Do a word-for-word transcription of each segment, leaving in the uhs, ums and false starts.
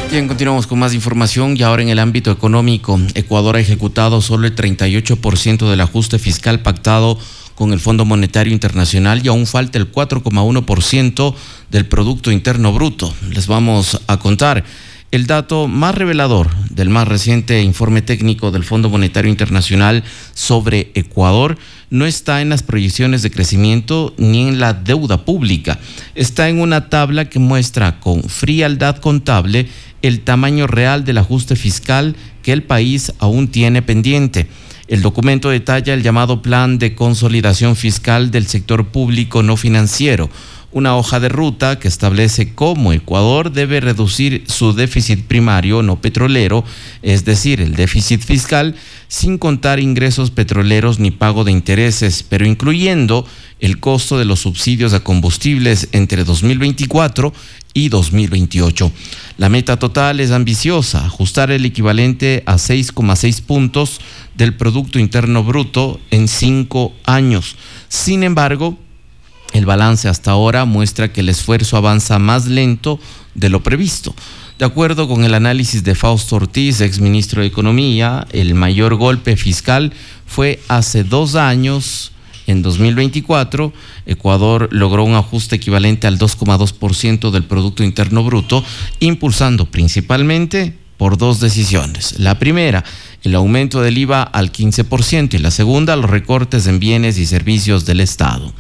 Bien, continuamos con más información y ahora en el ámbito económico. Ecuador ha ejecutado solo el treinta y ocho por ciento del ajuste fiscal pactado con el Fondo Monetario Internacional y aún falta el cuatro coma uno por ciento del Producto Interno Bruto. Les vamos a contar el dato más revelador del más reciente informe técnico del Fondo Monetario Internacional sobre Ecuador. No está en las proyecciones de crecimiento ni en la deuda pública. Está en una tabla que muestra con frialdad contable el tamaño real del ajuste fiscal que el país aún tiene pendiente. El documento detalla el llamado Plan de Consolidación Fiscal del Sector Público No Financiero, una hoja de ruta que establece cómo Ecuador debe reducir su déficit primario no petrolero, es decir, el déficit fiscal, sin contar ingresos petroleros ni pago de intereses, pero incluyendo el costo de los subsidios a combustibles entre dos mil veinticuatro y dos mil veintiocho. La meta total es ambiciosa, ajustar el equivalente a seis coma seis puntos del Producto Interno Bruto en cinco años. Sin embargo, el balance hasta ahora muestra que el esfuerzo avanza más lento de lo previsto. De acuerdo con el análisis de Fausto Ortiz, exministro de Economía, el mayor golpe fiscal fue hace dos años. En dos mil veinticuatro, Ecuador logró un ajuste equivalente al dos coma dos por ciento del Producto Interno Bruto, impulsando principalmente por dos decisiones. La primera, el aumento del I V A al quince por ciento y la segunda, los recortes en bienes y servicios del Estado.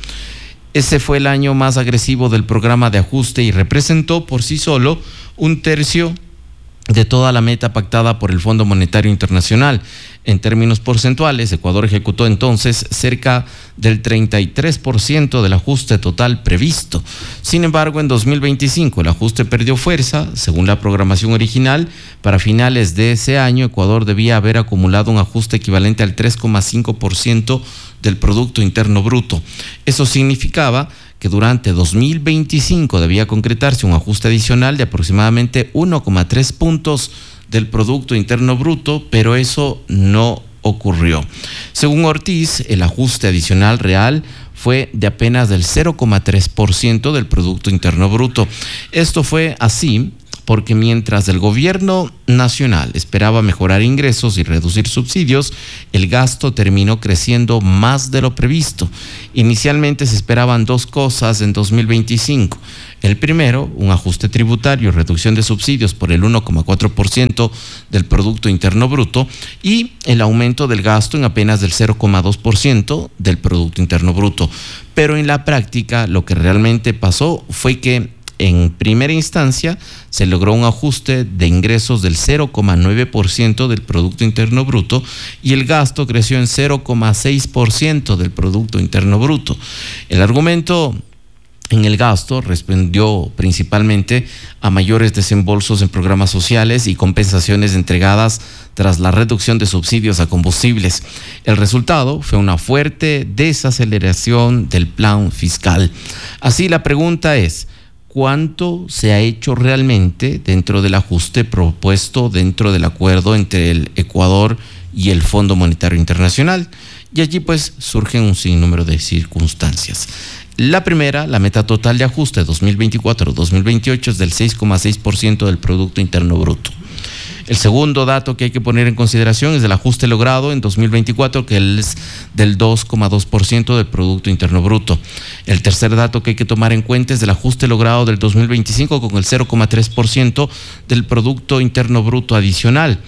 Ese fue el año más agresivo del programa de ajuste y representó por sí solo un tercio de toda la meta pactada por el Fondo Monetario Internacional. En términos porcentuales, Ecuador ejecutó entonces cerca del treinta y tres por ciento del ajuste total previsto. Sin embargo, en dos mil veinticinco el ajuste perdió fuerza. Según la programación original, para finales de ese año, Ecuador debía haber acumulado un ajuste equivalente al tres coma cinco por ciento del Producto Interno Bruto. Eso significaba que durante dos mil veinticinco debía concretarse un ajuste adicional de aproximadamente uno coma tres puntos del Producto Interno Bruto, pero eso no ocurrió. Según Ortiz, el ajuste adicional real fue de apenas del cero coma tres por ciento del Producto Interno Bruto. Esto fue así porque mientras el gobierno nacional esperaba mejorar ingresos y reducir subsidios, el gasto terminó creciendo más de lo previsto. Inicialmente se esperaban dos cosas en dos mil veinticinco. El primero, un ajuste tributario y reducción de subsidios por el uno coma cuatro por ciento del Producto Interno Bruto y el aumento del gasto en apenas del cero coma dos por ciento del Producto Interno Bruto. Pero en la práctica lo que realmente pasó fue que en primera instancia se logró un ajuste de ingresos del cero coma nueve por ciento del Producto Interno Bruto y el gasto creció en cero coma seis por ciento del Producto Interno Bruto. El argumento en el gasto respondió principalmente a mayores desembolsos en programas sociales y compensaciones entregadas tras la reducción de subsidios a combustibles. El resultado fue una fuerte desaceleración del plan fiscal. Así, la pregunta es: ¿cuánto se ha hecho realmente dentro del ajuste propuesto dentro del acuerdo entre el Ecuador y el Fondo Monetario Internacional? Y allí pues surgen un sinnúmero de circunstancias. La primera, la meta total de ajuste dos mil veinticuatro a dos mil veintiocho es del seis coma seis por ciento del Producto Interno Bruto. El segundo dato que hay que poner en consideración es el ajuste logrado en dos mil veinticuatro, que es del dos coma dos por ciento del Producto Interno Bruto. El tercer dato que hay que tomar en cuenta es el ajuste logrado del dos mil veinticinco con el cero coma tres por ciento del Producto Interno Bruto adicional.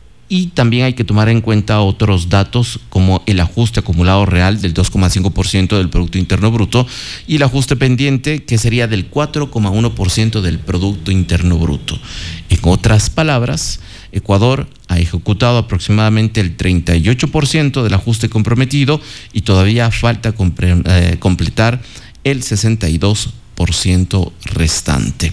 Y también hay que tomar en cuenta otros datos como el ajuste acumulado real del dos coma cinco por ciento del Producto Interno Bruto y el ajuste pendiente, que sería del cuatro coma uno por ciento del Producto Interno Bruto. En otras palabras, Ecuador ha ejecutado aproximadamente el treinta y ocho por ciento del ajuste comprometido y todavía falta compre- eh, completar el sesenta y dos por ciento restante.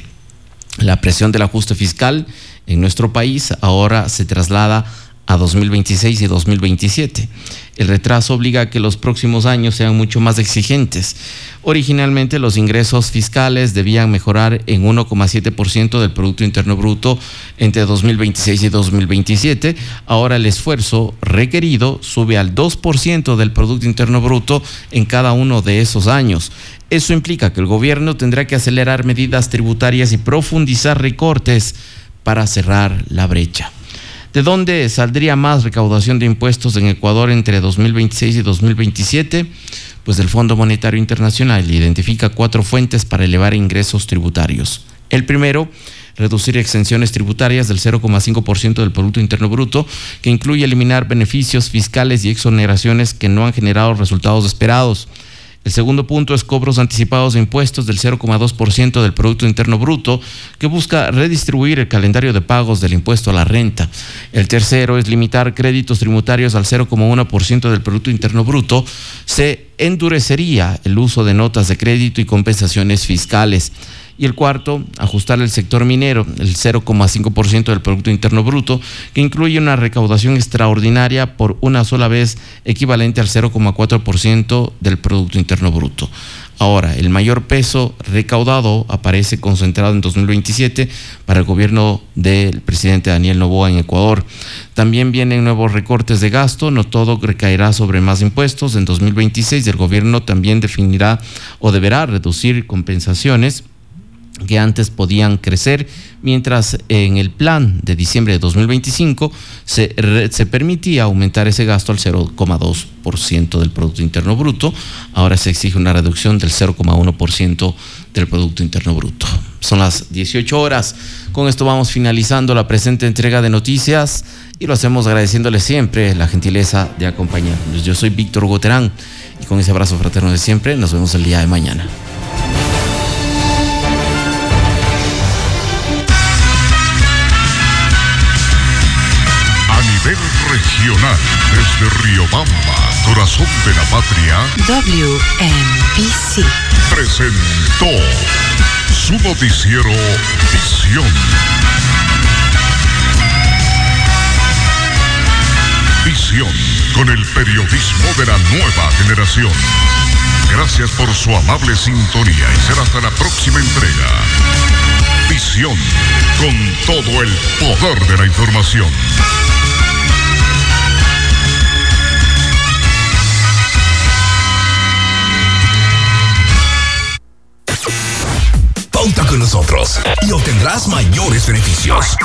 La presión del ajuste fiscal en nuestro país ahora se traslada a dos mil veintiséis y dos mil veintisiete. El retraso obliga a que los próximos años sean mucho más exigentes. Originalmente los ingresos fiscales debían mejorar en uno coma siete por ciento del Producto Interno Bruto entre dos mil veintiséis y dos mil veintisiete. Ahora el esfuerzo requerido sube al dos por ciento del Producto Interno Bruto en cada uno de esos años. Eso implica que el gobierno tendrá que acelerar medidas tributarias y profundizar recortes para cerrar la brecha. ¿De dónde saldría más recaudación de impuestos en Ecuador entre dos mil veintiséis y dos mil veintisiete? Pues el Fondo Monetario Internacional identifica cuatro fuentes para elevar ingresos tributarios. El primero, reducir exenciones tributarias del cero coma cinco por ciento del Producto Interno Bruto, que incluye eliminar beneficios fiscales y exoneraciones que no han generado resultados esperados. El segundo punto es cobros anticipados de impuestos del cero coma dos por ciento del Producto Interno Bruto, que busca redistribuir el calendario de pagos del impuesto a la renta. El tercero es limitar créditos tributarios al cero coma uno por ciento del Producto Interno Bruto. Se endurecería el uso de notas de crédito y compensaciones fiscales. Y el cuarto, ajustar el sector minero, el cero coma cinco por ciento del Producto Interno Bruto, que incluye una recaudación extraordinaria por una sola vez equivalente al cero coma cuatro por ciento del Producto Interno Bruto. Ahora, el mayor peso recaudado aparece concentrado en dos mil veintisiete para el gobierno del presidente Daniel Noboa en Ecuador. También vienen nuevos recortes de gasto, no todo recaerá sobre más impuestos. En dos mil veintiséis el gobierno también definirá o deberá reducir compensaciones que antes podían crecer, mientras en el plan de diciembre de dos mil veinticinco se, se permitía aumentar ese gasto al cero coma dos por ciento del Producto Interno Bruto. Ahora se exige una reducción del cero coma uno por ciento del Producto Interno Bruto. Son las dieciocho horas. Con esto vamos finalizando la presente entrega de noticias y lo hacemos agradeciéndole siempre la gentileza de acompañarnos. Yo soy Víctor Hugo Terán y con ese abrazo fraterno de siempre nos vemos el día de mañana. Regional desde Riobamba, corazón de la patria. W M P C presentó su noticiero Visión. Visión con el periodismo de la nueva generación. Gracias por su amable sintonía y será hasta la próxima entrega. Visión con todo el poder de la información. Pauta con nosotros y obtendrás mayores beneficios.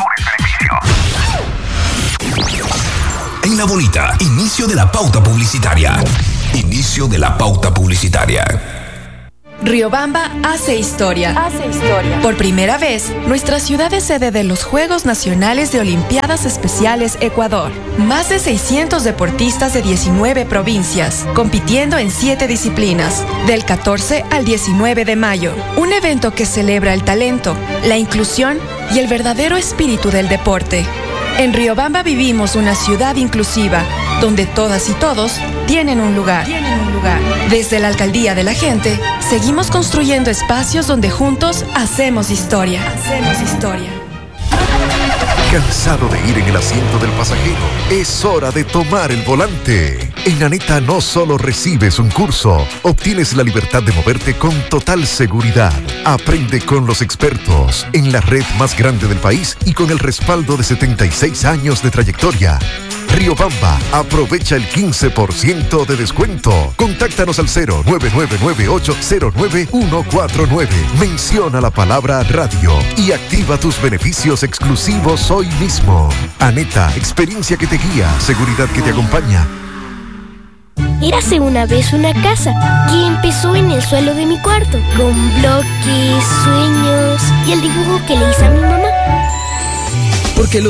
En La Bonita, inicio de la pauta publicitaria. Inicio de la pauta publicitaria. Riobamba hace historia. Hace historia. Por primera vez, nuestra ciudad es sede de los Juegos Nacionales de Olimpiadas Especiales Ecuador. Más de seiscientos deportistas de diecinueve provincias, compitiendo en siete disciplinas, del catorce al diecinueve de mayo. Un evento que celebra el talento, la inclusión y el verdadero espíritu del deporte. En Riobamba vivimos una ciudad inclusiva, donde todas y todos tienen un lugar. Tienen un lugar. Desde la Alcaldía de la Gente, seguimos construyendo espacios donde juntos hacemos historia. Hacemos historia. ¿Cansado de ir en el asiento del pasajero? Es hora de tomar el volante. En Aneta no solo recibes un curso, obtienes la libertad de moverte con total seguridad. Aprende con los expertos en la red más grande del país y con el respaldo de setenta y seis años de trayectoria. Riobamba, aprovecha el quince por ciento de descuento. Contáctanos al cero nueve nueve nueve ocho cero nueve uno cuatro nueve. Menciona la palabra radio y activa tus beneficios exclusivos hoy mismo. Aneta, experiencia que te guía, seguridad que te acompaña. Érase una vez una casa que empezó en el suelo de mi cuarto, con bloques, sueños y el dibujo que le hice a mi mamá. Porque los